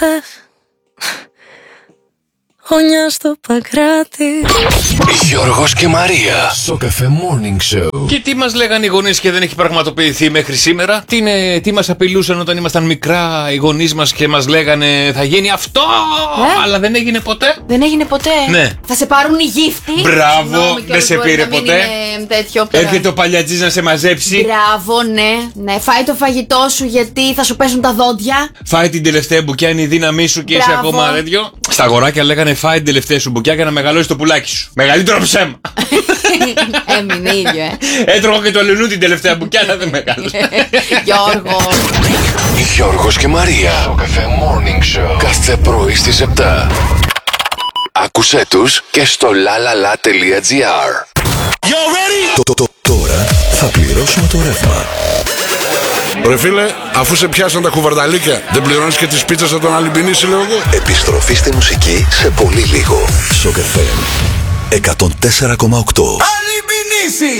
ήρθες, γωνιά στο Παγκράτη. Γιώργος και Μαρία. Σοκαφέ Morning Show. Και τι μας λέγανε οι γονείς και δεν έχει πραγματοποιηθεί μέχρι σήμερα? Τι μας απειλούσαν όταν ήμασταν μικρά οι γονείς μας και μας λέγανε θα γίνει αυτό, αλλά δεν έγινε ποτέ. Δεν έγινε ποτέ. Ναι. Θα σε πάρουν οι γύφτοι. Μπράβο, δεν σε πήρε ποτέ. Έρχεται ο παλιατζής να σε μαζέψει. Μπράβο, ναι. Φάει το φαγητό σου γιατί θα σου πέσουν τα δόντια. Φάει την τελευταία μπουκιά, είναι η δύναμή σου και είσαι Μπράβο. ακόμα τέτοιο. Στα αγοράκια λέγανε φάει την τελευταία σου μπουκιά για να μεγαλώσει το πουλάκι σου. Μεγαλύτερο ψέμα. Έμεινε ίδιο, Έτρωγα και το Λουνού την τελευταία μπουκιά να δεν μεγάλωσε. Γιώργο. Γιώργος και Μαρία. Σοκαφέ Morning Show. Κάθε πρωί στις 7. Άκουσέ τους και στο lalala.gr. Τώρα θα πληρώσουμε το ρεύμα. Ρε φίλε, αφού σε πιάσαν τα κουβαρδαλίκια, δεν πληρώνεις και τις πίτσες από τον Αλυμπινίση, λέω εγώ. Επιστροφή στη μουσική σε πολύ λίγο. Σοκαφέ 104,8. Αλυμπινίση!